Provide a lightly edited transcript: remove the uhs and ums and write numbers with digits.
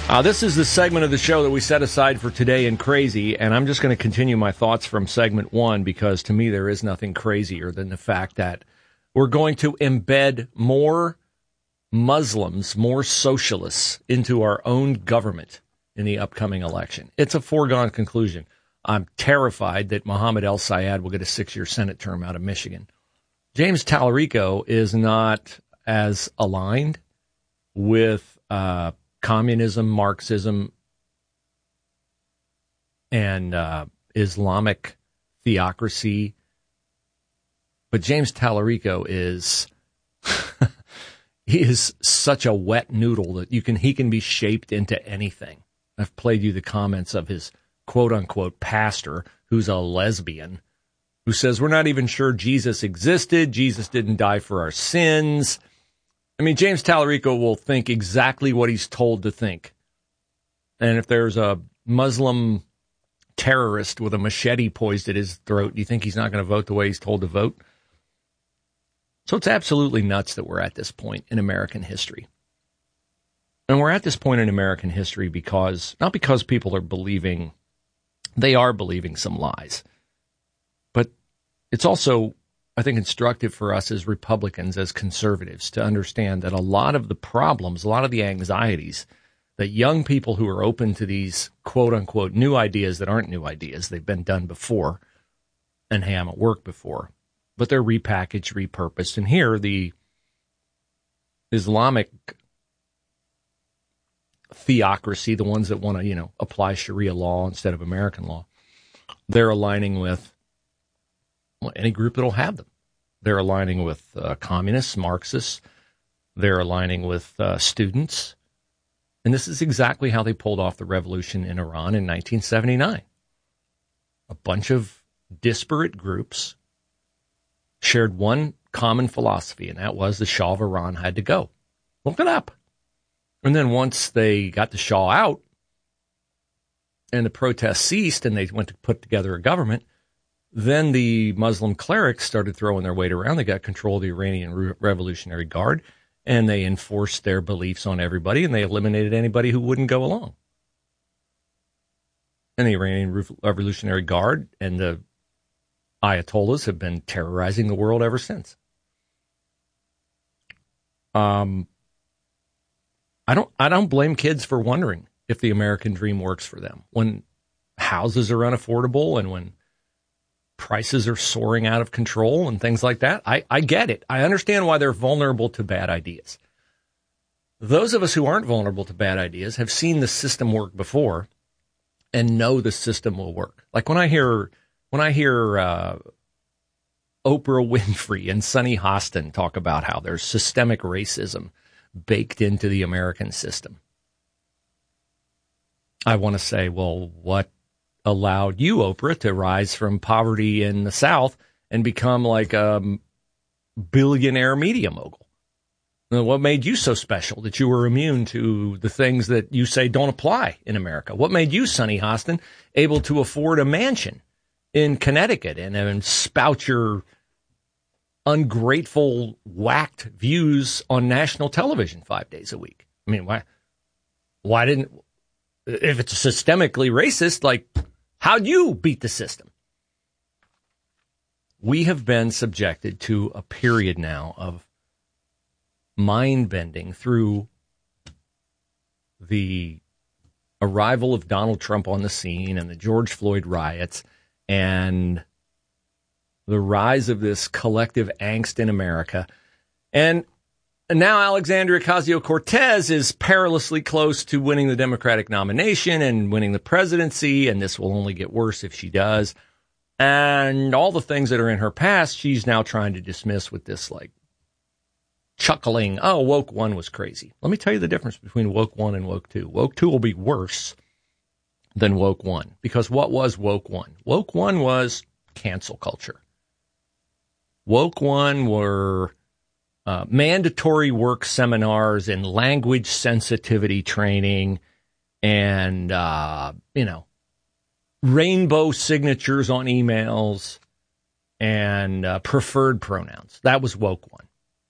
This is the segment of the show that we set aside for Today in Crazy, and I'm just going to continue my thoughts from segment one because to me there is nothing crazier than the fact that we're going to embed more Muslims, more socialists into our own government in the upcoming election. It's a foregone conclusion. I'm terrified that Mohammed El-Sayed will get a 6-year Senate term out of Michigan. James Tallarico is not as aligned with communism, Marxism, and Islamic theocracy. But James Tallarico is he is such a wet noodle that he can be shaped into anything. I've played you the comments of his quote-unquote pastor, who's a lesbian, who says, we're not even sure Jesus existed. Jesus didn't die for our sins. I mean, James Tallarico will think exactly what he's told to think. And if there's a Muslim terrorist with a machete poised at his throat, do you think he's not going to vote the way he's told to vote? So it's absolutely nuts that we're at this point in American history. And we're at this point in American history not because people are believing some lies, but it's also, I think, instructive for us as Republicans, as conservatives, to understand that a lot of the problems, a lot of the anxieties that young people who are open to these quote-unquote new ideas that aren't new ideas, they've been done before and haven't worked before, but they're repackaged, repurposed. And here, the Islamic theocracy, the ones that want to, apply Sharia law instead of American law, they're aligning with any group that'll have them. They're aligning with communists, Marxists. They're aligning with students. And this is exactly how they pulled off the revolution in Iran in 1979. A bunch of disparate groups shared one common philosophy, and that was the Shah of Iran had to go. Look it up. And then once they got the Shah out and the protests ceased and they went to put together a government, then the Muslim clerics started throwing their weight around. They got control of the Iranian Revolutionary Guard, and they enforced their beliefs on everybody, and they eliminated anybody who wouldn't go along. And the Iranian Revolutionary Guard and the Ayatollahs have been terrorizing the world ever since. I don't blame kids for wondering if the American dream works for them. When houses are unaffordable and when prices are soaring out of control and things like that, I get it. I understand why they're vulnerable to bad ideas. Those of us who aren't vulnerable to bad ideas have seen the system work before and know the system will work. Like when I hear Oprah Winfrey and Sonny Hostin talk about how there's systemic racism baked into the American system, I want to say, well, what allowed you, Oprah, to rise from poverty in the South and become like a billionaire media mogul? What made you so special that you were immune to the things that you say don't apply in America? What made you, Sonny Hostin, able to afford a mansion in Connecticut and spout your ungrateful, whacked views on national television 5 days a week? I mean, why didn't, if it's systemically racist, like, how'd you beat the system? We have been subjected to a period now of mind-bending through the arrival of Donald Trump on the scene and the George Floyd riots and the rise of this collective angst in America. And now Alexandria Ocasio-Cortez is perilously close to winning the Democratic nomination and winning the presidency, and this will only get worse if she does. And all the things that are in her past, she's now trying to dismiss with this, like, chuckling, oh, woke one was crazy. Let me tell you the difference between woke one and woke two. Woke two will be worse than woke one, because what was woke one? Woke one was cancel culture. Woke one were mandatory work seminars and language sensitivity training and, rainbow signatures on emails and preferred pronouns. That was woke one.